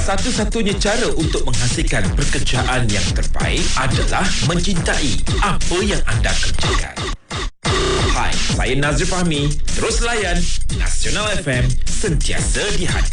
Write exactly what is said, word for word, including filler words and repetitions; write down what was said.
Satu-satunya cara untuk menghasilkan pekerjaan yang terbaik adalah mencintai apa yang anda kerjakan. Hai, saya Nazri Fahmi. Terus layan Nasional F M, sentiasa di hati.